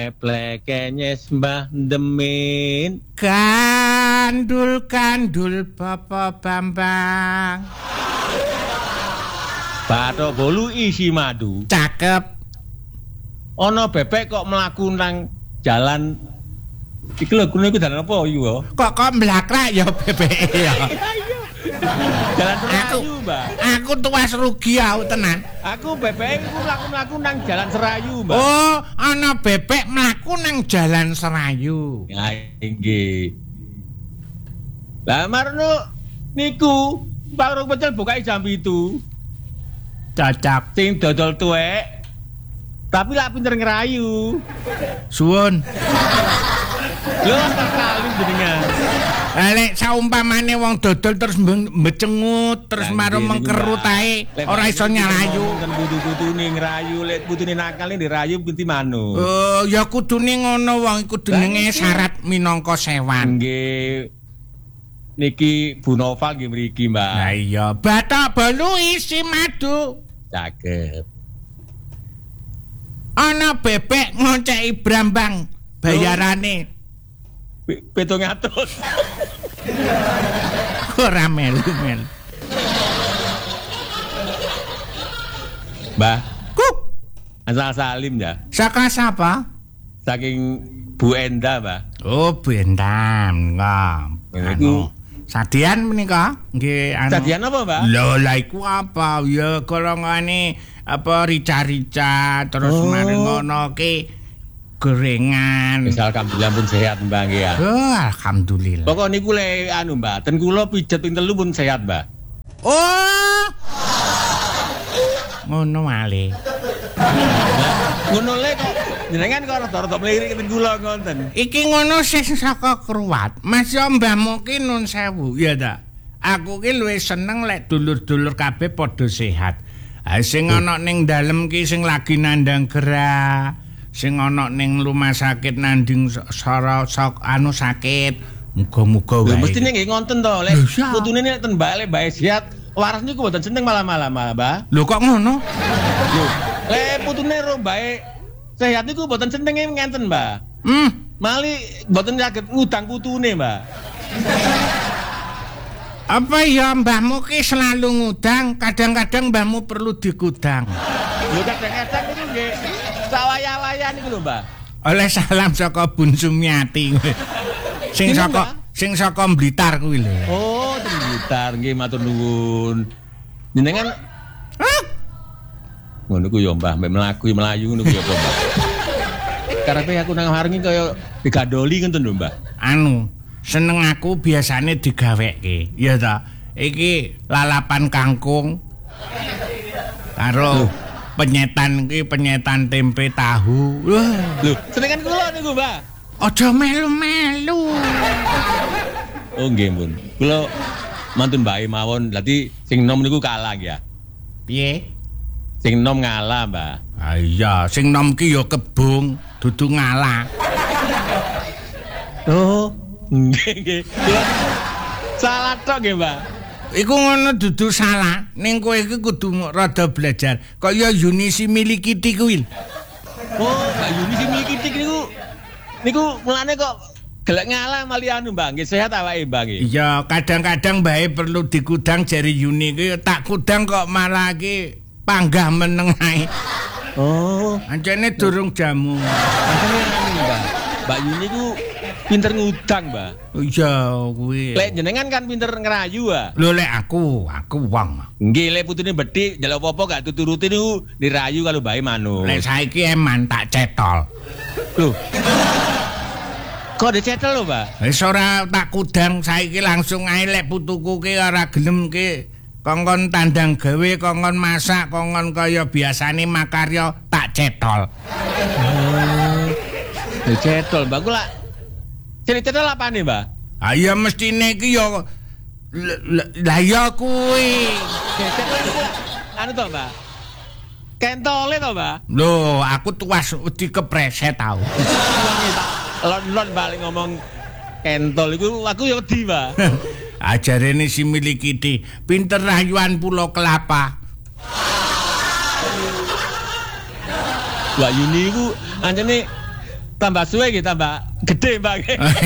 Plekenyes Mbah Demin. Kandul Bapak Bambang. Bathok bolu isi madu. Cakep. Ana bebek kok mlaku nang jalan. Iki lho kuwi dalan apa yo? Kok mblakrak ya bebeke ya. Jalan Serayu, Mbak. Aku tuwas rugi aku tenan. Aku bebek iku mlaku-mlaku nang jalan Serayu, Mbak. Oh, ana bebek mlaku nang jalan Serayu. Ya nggih. Lah marno niku warung pecel buka jam 7. Cocok. Sing dodol tuwek. Tapi lak pinter ngerayu. Suwun. Lho sekali jenengan. Lek saumpamane wong dodol terus mbecengut terus marung mengkerut ae ora iso nyalayu. Kan kudu-kudune ngerayu, lek kudune nakal dirayu binti manuk. Oh, ya kudune ngono wong iku jenenge syarat minangka sewan. Nggih. Niki Bu Nova nggih mriki, Mbak. Lah iya, bathok bolu isi madu. Cakep. Ana bebek ngonceki Brambang bayarane 700. ora melu. Mbah, Kuk, asal salim ya. saka sapa? Saking Bu Enda, Mbah. Oh, Bentam. Anu. Sadian menika nggih anu. Sadian apa, Mbah? Lah iku apa? Ya golongane apa rica-rica terus mari ngono ki gorengan. Wis alhamdulillah pun sehat, Mbah nggih ya. Oh, alhamdulillah. Pokok niku le anu, Mbah, ten kula pijet ping 3 pun sehat, Mbah. Oh. Ngono male. Ngono le kok jenengan kok rada-rada mlirik ten kula ngonten. Iki ngono sing saka Kruwat. Mas yo mbahmu ki nun sewu, ya ta. Aku ki luwih seneng lek dulur-dulur kabeh padha sehat. Sing ana ning dalem ki sing lagi nandang gerah, sing ana ning rumah sakit nanding anu sakit, muga-muga wae. Lho mestine nggih ngonten to, lek putune nek ten bale bae sehat, waras niku mboten seneng malah-malah, Mbah. Lho kok ngono? Lho, lek putune ro bae sehat niku mboten seneng ngenten, Mbah. Mali mboten saged ngudang putune, Mbah. Apa ya mbahmu ki selalu ngudang, kadang-kadang mbahmu perlu digudang. Lho kadang-kadang niku nggih sawaya-waya niku lho, Mbah. Oleh salam saka Bun Sumiati. Sing saka Blitar kuwi lho. Oh, ten Blitar nggih matur nuwun. Jenengan ngono ku ya, Mbah, mek mlayu ngono ku ya apa, Mbah? Karepe aku nang warung iki kaya digandoli ngoten lho, Mbah. Anu, seneng aku biasane digaweke, ya ta. Iki lalapan kangkung karo penyetan tempe tahu. Lho, senengan kula niku, Mbah. Aja melu-melu. Oh, nggih, Pun. Kula mantun bae mawon. Dadi sing nom niku kalah ya. Piye? Sing nom ngalah, Mbah. Ah iya, sing nom ki ya kebung, dudu ngalah. Oh, nggih. Salah tok nggih, Mbah. Iku ngono dudu salah. Ning kowe iki kudu rada belajar. Kaya Yunisi Milikiti kuwi. Oh, Mbak Yunisi Milikiti niku mulane kok gelek ngalah mali anu, Mbah. Nggih sehat awake, Mbah nggih. Iya, kadang-kadang bae perlu dikudang jari Yuni ki tak kudang kok malah ki panggah meneng ae. Oh, Ancene durung jamu. makane anu, Mbah. Mbak Yuni ku pinter ngudang, Mbah. Iya, kuwi. Lek jenengan kan pinter ngerayu ah. Lho lek aku wong. Nggih, lek putune bedhik njaluk apa-apa gak tuturuti niku dirayu kalau bae manuk. Lek saiki eman tak cetol. Lho. Kok dicetol lho, Mbah? Wis ora tak kudang saiki langsung ae lek putuku ki ora gelem ki kongkon tandang gawe, kongkon masak, kongkon kaya biasane makarya tak cetol. Dicetol, Mbah. Kula cetol apane, Mbah? Ah iya mestine iki ya lah ya kuwi. Cetol niku anu to, Mbah. Kentole to, Mbah? Lho, aku tuwas wedi kepreset tau. Lon-lon balik ngomong kentol iku aku ya wedi, Mbah. Ajarene si Milikiti, pinter rayuan Pulau Kelapa. Mbak Yuni iku anjene tambah suwe nggih tambah gede, Mbak.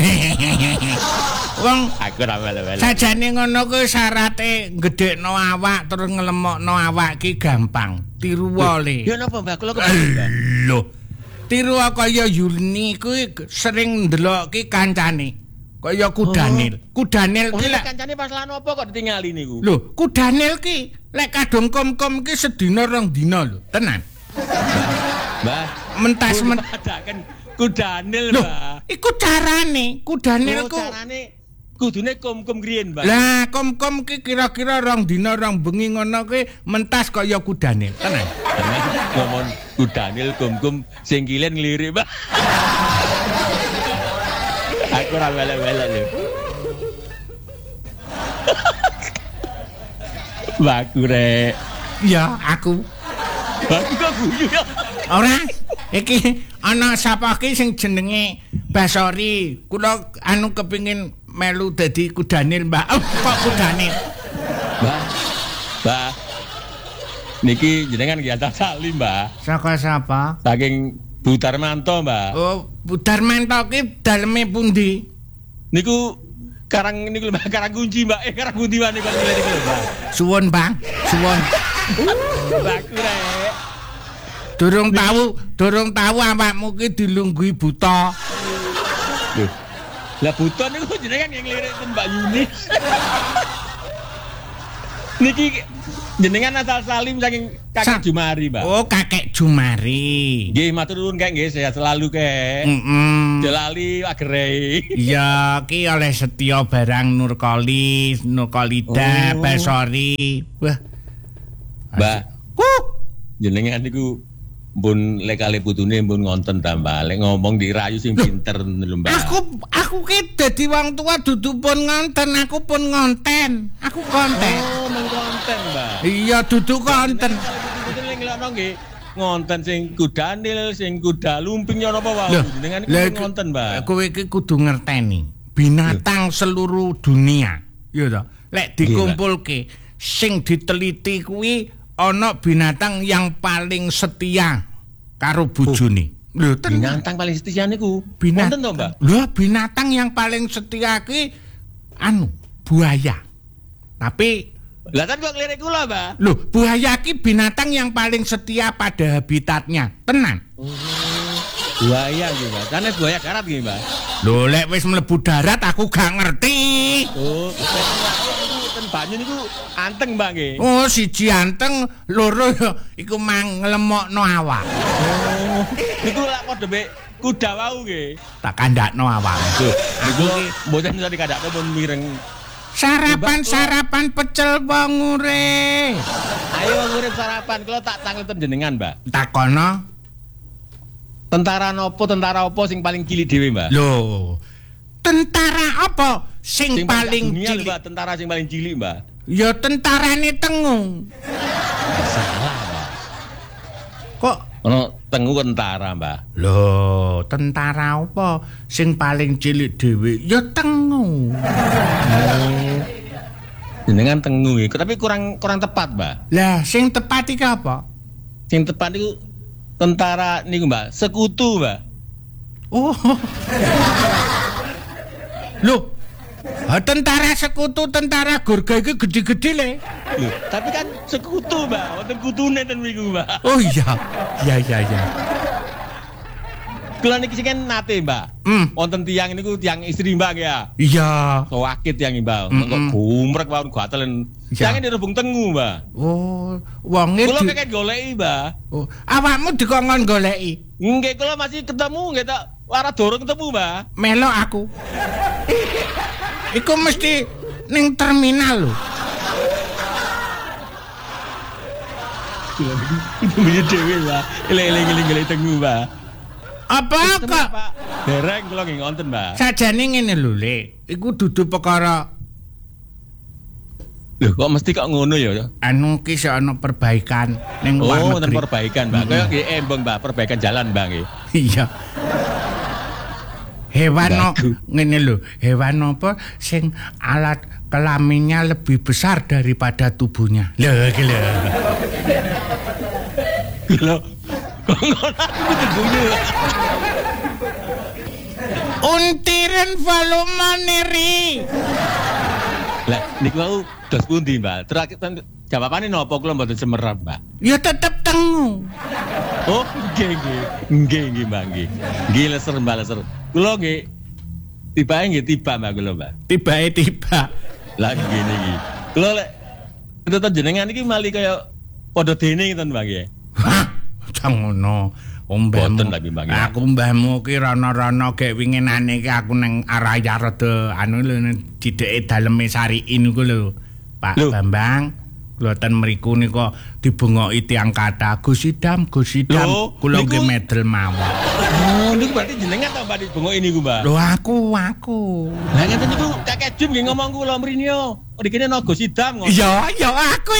Wong Aku ora wele-wele. sajane ngono kuwi syarate gedhekno awak terus ngelemokno awak ki gampang. Tiru wae. Ya napa, Mbak? Kula kepiye, Lho. Tiru kaya Yuni kuwi sering ndeloki kancane. Kaya Kudanil. Kudanil ki lek kancane pas lan apa kok ditingali niku? lho, Kudanil ki lek kadung kom-kom ki sedina 2 dina lho. Tenan. Mbah, Mentas padaken Kudanil, Lho, Mbah. iku carane. Kudanil ku Carane kudune kum-kum griyen, Mbah. lah kom-kom ki kira-kira 2 dina 2 bengi ngono ki mentas kaya Kudanil. Tenan. Ngomong Kudanil kum-kum sing kilen nglirik, Mbah. Aku ora wele-wele lho. Baku rek. Ya, aku. Baku kok guyu ya. Ora, iki ana sapa ki sing jenenge Basori. Kula anu kepengin melu dadi Kudanil, Mbak. Oh, kok Kudanil? Mbah. Niki jenengan ki Atas Salim, Mbah. Saka sapa? Saking Butarmanto, Mbah. Oh, Budarmanto ki daleme pundi? Niku karang niku lho, Mbah, karang kunci, Mbak. Karang kunci wae niku niku lho, Mbah. Suwun, Bang. Suwun. Baku rek. Durung tahu awakmu ki dilunggui buta. Loh. Lah buta niku jenengan yang ngelirik Mbak Yuni. Niki jenengan asal salim saking Kakek Jumari, Mbak. Oh, Kakek Jumari. Nggih, matur nuwun Kek, nggih, sehat selalu, Kek. Jelali agere. Ya, ki oleh Setyo barang Nurkoli, Nurkolida, Basori. Wah. Mbak, Kuk. jenengan niku pun lek kali putune pun ngonten ta, Mbak. Lek ngomong dirayu sing pinter lho, Mbak. Aku ki dadi wong tua dudu pun ngonten, aku pun ngonten. Aku konten. Oh, mengkonten, Mbak. Iya, dudu konten. Putune lek ngelokno nggih ngonten sing kudanil, sing kuda lumping ya napa wae. Jenengan niku ngonten, Mbak. Kowe iki kudu ngerteni binatang seluruh dunia. Ya to. Lek dikumpulke sing diteliti kuwi ana binatang yang paling setia karo bojone. Lho, Binatang paling setia niku. Wonten to, Mbak? Lho, binatang yang paling setia ki buaya. Tapi Lah kan kok ngelirik kula, Mbak. lho, buaya ki binatang yang paling setia pada habitatnya. Tenan. Buaya nggih, Mbak. Sanes buaya darat nggih, Mbak. Lho, lek wis mlebu darat aku gak ngerti. Oh, ten banyu niku anteng, Mbak nggih. Oh, siji anteng, loro iku mang nglemokno awak. Oh, niku lak padha mek kuda wau nggih. Tak kandakno awak. Niku mboten iso dikandakno pun mireng. Sarapan pecel bangure. Ayo ngurip sarapan, kula tak tangleten jenengan, Mbak. Takono. Tentara apa sing paling cilik dhewe, Mbak? Lho. Tentara apa sing paling cilik, cilik? Mbak, tentara sing paling cilik, Mbak. Ya tentarane Tengu. Salah, Mbak. Kok Ono Tengu tentara, Mbak. lho, tentara apa sing paling cilik dhewe? Ya Tengu. Jenengan Tengu nggih, tapi kurang tepat, Mbak. Lah, sing tepat iki apa? Sing tepat niku tentara niku, Mbak, sekutu, Mbak. Oh. Loh. Tentara sekutu, tentara Gurga iki gede-gede le. Loh, tapi kan sekutu, Mbak. Wonten kutune ten niku, Mbak. Oh iya. Iya. Kula niki sing nate, Mbak. Wonten tiyang niku tiyang istri, Mbak ya. Iya. Sewakit tiyang, Mbak. Kok gumrek wae gatelen. Tiyange dirubung Tengu, Mbak. Oh, wonge Kula keket goleki, Mbak. Oh, awakmu dikongkon goleki. Nggih, kula masih ketemu nggih tak ora durung ketemu, Mbak. Melok aku. Iku mesti ning terminal lho. Itu punya dewe, Mbak. Eling-eling Tengu, Mbak. Apa kok? Dereng kula nggih ngonten, Mbak. Sajane ngene lho, Le. Iku dudu perkara Lho, kok mesti kok ngono ya? anu ki sik ana perbaikan ning luar negeri. Oh, wonten perbaikan, Mbak. Kaya nggih embong, Mbak, perbaikan jalan, Mbak nggih. Iya. Hewan ngene lho, hewan apa sing alat kelaminnya lebih besar daripada tubuhnya. Lho, iki lho. Lho, kok ngono aku guyu. keren volume ri. Lah niku wau dos pundi, Mbak? Terakhir jawabane napa kula mboten semerap, Mbak? Ya tetep tengu. Oh, nggih, Mbak, nggih. Nggih leser, Mbak, leser. Kula nggih tibae nggih tiba, Mbak, kula, Mbak. Tiba. Lah ngene iki. Kula lek tetan jenengan iki mali kaya padha dene ngeten, Mbak, nggih. Hah, jangono. Mbahmu, aku mbahmu ki rono-rono gek winginane ki aku nang araya rada anu lho dideke daleme Sari'i niku lho. Pak Bambang, kula ten mriku nika dibungoki tiyang kathah. Gus Idam, kula nggih medel mawon. Oh, niku berarti jenengan ta Mbak dibungoki niku, Mbak? Lho aku. Lah ngeten niku Kakek Jum nggih ngomong kula mrino. Dikene no Gus Idam ngono. Iya, aku.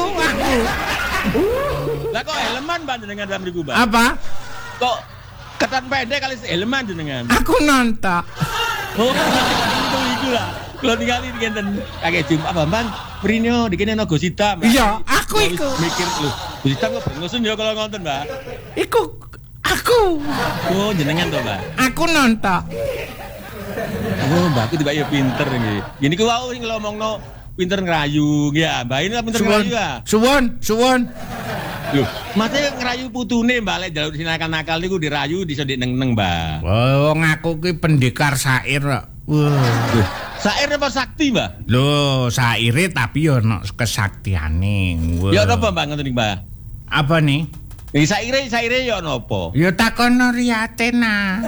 Lah kok helman Mbak jenengan dalam mriku, Mbak? Apa? Kok ketan pendek kali helman jenengan? Aku nonton. Oh, iku lah. Kalau tinggali ngenten Kakek Jum apa Bang? Mrino dikene no Gus Idam. Iya, aku iku. Mikir lho, Gus Idam kok ngosen ya kalau ngonten, Mbak. Iku aku. Oh, jenengan to, Mbak. Aku nonton. Oh, Mbak aku tiba ya pinter nggih. Gini ku wau sing ngomongno pinter ngerayu nggih ya. Mbak ini pinter ngerayu ya. Suwun. Loh, mate ngerayu putune Mbak lek njaluk nakal-nakal niku dirayu diso neng-neng, Mbak. Oh, ngaku ki pendekar syair kok. Wah. Syair apa sakti, Mbak? Lho, syaire tapi yo ono kesaktiane. Ya apa, Mbak ngoten iki, Mbak? Apa nih? Syaire ya napa? Ya takono Riyatena.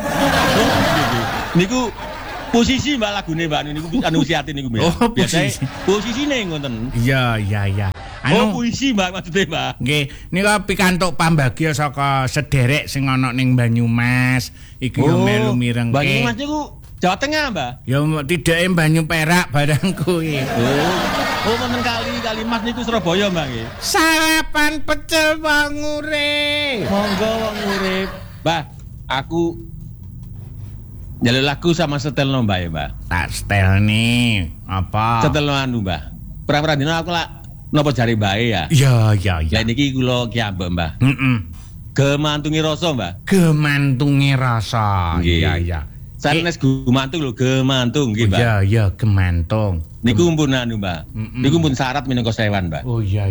Niku posisi Mbak lagune Mbak niku anu siatin niku Mbak. Oh, posisine ngoten. Iya. Oh, puisi Mbak maksudnya, Mbak. Nggih, nika pikantuk pambagya saka sederek sing ana ning Banyumas. Iki yo melu mirengke. Banyumas niku Jawa Tengah, Mbak. Ya tidake Banyu Perak barang kuwi. Oh, wonten kali Mas niku Surabaya, Mbak nggih. Sarapan pecel wong urip. Monggo wong urip. Mbak, aku njaluk lagu sama setelno Mbak ya, Mbak. Tak setel nih. Apa? Setelno anu, Mbak. Perang dino aku lak napa jare Mbak ya? Iya. Lah niki kula ki ambek, Mbak. Gemantungi rasa, Mbak. Gemantungi rasa. Iya. Sanes gumantung lho, gemantung nggih, Mbak. Iya, gemantung. Niku pun anu, Mbak. Niku pun syarat minangka sewan, Mbak. Oh iya.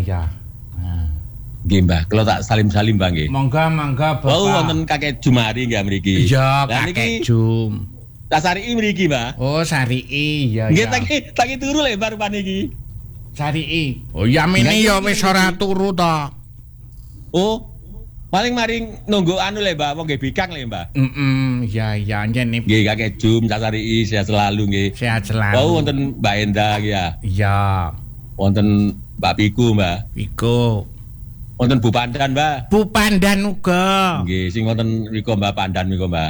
Nggih, Mbak. Kalau tak salim-salim, Mbak nggih. Monggo, Bapak. Oh, wonten Kakek Jumari nggih mriki. Iya, Kakek Jum. Tak Sari'i mriki, Mbak. Oh, Sari'i, iya. Nggih, tangi turu lek rupane iki. Sari'i. Oh, yamine ya wis ora turu ta. Oh. Paling maring nunggu anu le, Mbak, wong nggih bikang le, Mbak. Iya, njen nggih Kakek Jum, Tak Sari'i sehat selalu nggih. Sehat selalu. Oh, wonten Mbak Enda nggih ya. Iya. Wonten Mbak Piku, Mbak. Piku. Wonten Bu Pandan, Mbak. Bu Pandan uga. Nggih, sing wonten mriku Mbak Pandan mriku, Mbak.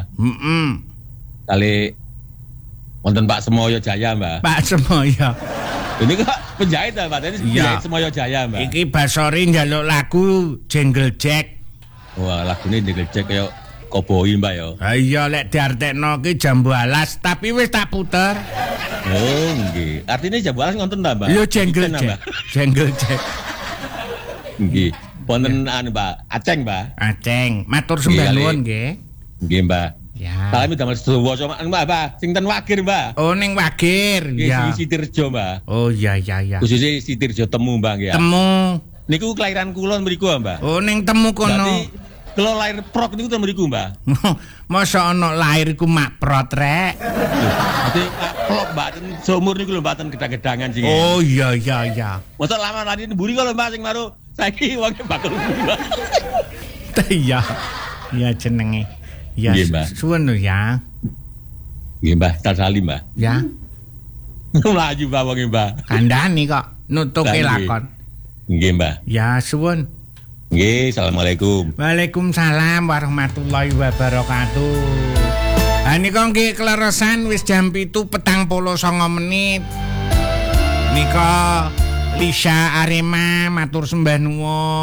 Kali wonten Pak Semoyo Jaya, Mbak. Pak Semoyo. Ini kok penjahit Mbak, tadi Semoyo Jaya, Mbak. Iki Basori njaluk lagu Jingle Jack. Wah, lagune Jingle Jack kaya koboi, Mbak ya. Ha iya lek diartekno ki Jambu Alas, tapi wis tak puter. Oh, nggih. Artine Jambu Alas ngonten ta, Mbak? Yo Jingle Jack. Jingle Jack. Nggih. Wonten anu, Mbak, Aceng, Mbak. Aceng, matur sembah nuwun nggih. Nggih, Mbak. Ya. Salami damel sedowo sama Mbak, sing ten Wagir, Mbak. Oh, ning Wagir. Ya. Sitirjo, Mbak. Oh, iya. Khususnya Sitirjo Temu, Mbak, ya. Temu. Niku kelahiran kula mriku, Mbak. Oh, ning Temu kono. Berarti kalau lahir prok niku ten mriku, Mbak. Masa ana lahir iku mak prot rek. Berarti prok, Mbak, seumur niku lho, Mbak, ten gedang-gedangan sing. Oh, iya. Masa lama lari mburi kok lho, Mbak, sing maru saiki wong bakal mburi. Iya. Iya jenenge. Ya, suwun lho ya. Nggih, Mbah, tak salim, Mbah. Ya. Mlaju, Mbah, wong Mbah. Kandhani kok nutuke lakon. Nggih, Mbah. Ya, suwun. Nggih, assalamualaikum. Waalaikumsalam warahmatullahi wabarakatuh. Ha nika nggih kleresan wis jam 7:49 menit. Nika Lisha Arema matur sembah nuwun.